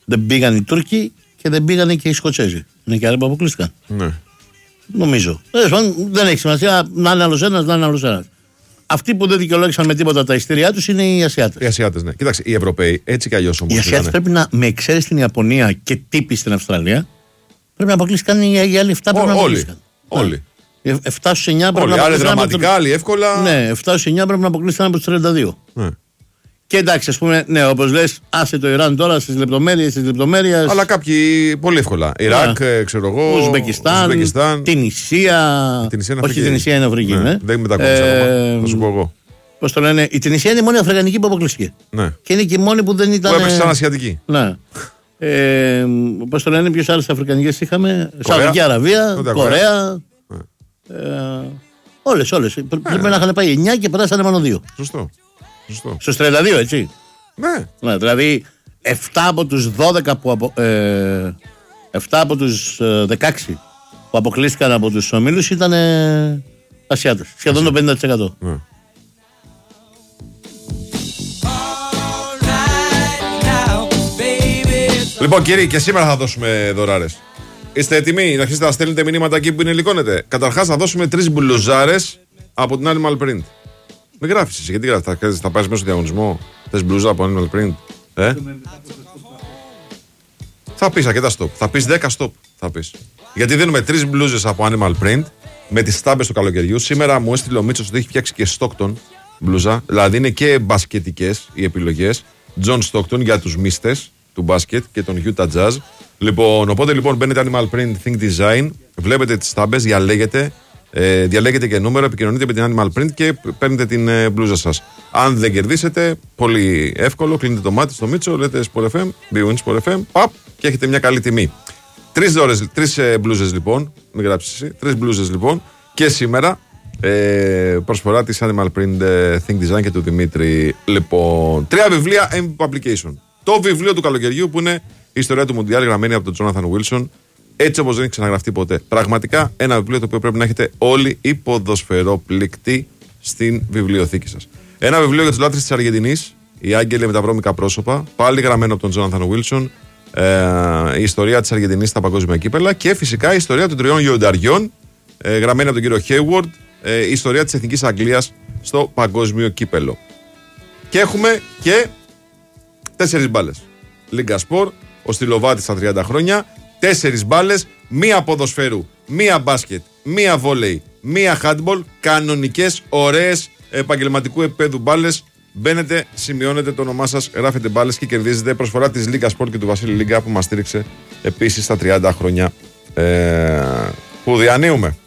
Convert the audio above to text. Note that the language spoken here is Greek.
Δεν πήγαν οι Τούρκοι και δεν πήγαν και οι Σκοτσέζοι. Είναι και άλλοι που αποκλείστηκαν. Ναι. Νομίζω. Δεν έχει σημασία να είναι άλλος ένας, να είναι άλλος ένας. Αυτοί που δεν δικαιολόγησαν με τίποτα τα εισιτήριά τους είναι οι Ασιάτες. Οι Ασιάτες, ναι. Κοίταξε, οι Ευρωπαίοι έτσι κι αλλιώς όμως. Οι Ασιάτες πρέπει να, με εξαίρεση στην Ιαπωνία και τύπη στην Αυστραλία, πρέπει να αποκλείστηκαν οι άλλοι 7 πρέπει να αποκλείστηκαν. Όλοι. 7 στους 9 πρέπει να αποκλείστηκαν. Άλλοι δραματικά, άλλοι εύκολα. Ναι, 7 στους 9 πρέπει να αποκλείστηκαν από τους 32. Ναι. Και εντάξει, ας πούμε, ναι, όπως λες, άσε το Ιράν τώρα στις λεπτομέρειες. Αλλά κάποιοι πολύ εύκολα. Ιράκ, ξέρω εγώ. Ουσμπεκιστάν, Τινησία. Όχι, η Τινησία είναι Αφρική. Ναι. Δεν μετακόμισα ακόμα. Θα σου πω εγώ. Πώς το λένε, η Τινησία είναι η μόνη Αφρικανική που αποκλείστηκε. Ναι. Και είναι και η μόνη που δεν ήταν. Που έπαιξε σαν Ασιατική. Ναι. Πώς το λένε, ποιες άλλες Αφρικανικές είχαμε. Σαουδική Αραβία, Κορέα. Όλες. Πρέπει να είχαν πάει 9 και περάσανε μόνο 2. Σωστό. Στους 32, έτσι. Ναι. Δηλαδή 7 από τους 12 που 7 από τους 16 που αποκλείστηκαν από τους ομίλους ήταν Ασιάτες. Σχεδόν το 50%. Ναι. Λοιπόν, κύριοι, και σήμερα θα δώσουμε δωράρες. Είστε έτοιμοι να αρχίσετε να στέλνετε μηνύματα εκεί που είναι υλικώνεται? Καταρχάς, θα δώσουμε 3 μπλουζάρες από την Animal Print. Μην γράφεις εσύ, γιατί γράφεις, θα πάρεις μέσα στο διαγωνισμό. Θες μπλούζα από Animal Print? Θα πεις αρκετά stop. Θα πεις 10 stop. Θα πεις. Γιατί δίνουμε 3 μπλούζες από Animal Print με τις στάμπες του καλοκαιριού. Σήμερα μου έστειλε ο Μίτσος ότι έχει φτιάξει και Stockton μπλούζα. Δηλαδή είναι και μπασκετικές οι επιλογές. John Stockton για τους μίστες του μπάσκετ και τον Utah Jazz. Λοιπόν, οπότε λοιπόν μπαίνετε Animal Print Think Design, βλέπετε τις στάμπες, διαλέγετε και νούμερο, επικοινωνείτε με την Animal Print και παίρνετε την μπλούζα σας. Αν δεν κερδίσετε, πολύ εύκολο, κλείνετε το μάτι στο Μίτσο, λέτε Sport FM, BWIN Sport FM, παπ, και έχετε μια καλή τιμή. 3 μπλούζες λοιπόν, μην γράψεις εσύ, 3 μπλούζες λοιπόν, και σήμερα προσφορά της Animal Print Think Design και του Δημήτρη. Λοιπόν, 3 βιβλία MVP Publication. Το βιβλίο του καλοκαιριού που είναι η ιστορία του Μουντιάλ, γραμμένη από τον Τζόναθαν Βίλσον, έτσι όπως δεν έχει ξαναγραφτεί ποτέ. Πραγματικά ένα βιβλίο το οποίο πρέπει να έχετε όλοι οι ποδοσφαιρόπληκτοι στην βιβλιοθήκη σας. Ένα βιβλίο για τους λάτρεις της Αργεντινής, οι άγγελοι με τα βρώμικα πρόσωπα, πάλι γραμμένο από τον Τζόναθαν Βίλσον, η ιστορία της Αργεντινής στα παγκόσμια κύπελα και φυσικά η ιστορία των 3 λιονταριών, γραμμένη από τον κύριο Hayward, η ιστορία της Εθνικής Αγγλίας στο παγκόσμιο κύπελο. Και έχουμε και 4 μπάλες. Λίγκα Σπορ, ο Στυλοβάτης στα 30 χρόνια, 4 μπάλες, μία ποδοσφαίρου, μία μπάσκετ, μία βόλεϊ, μία handball, κανονικές, ωραίες, επαγγελματικού επίπεδου μπάλες. Μπαίνετε, σημειώνετε το όνομά σας, γράφετε μπάλες και κερδίζετε. Προσφορά της Λίγκα Σπορ και του Βασίλη Λίγκα που μας στήριξε επίσης στα 30 χρόνια που διανύουμε.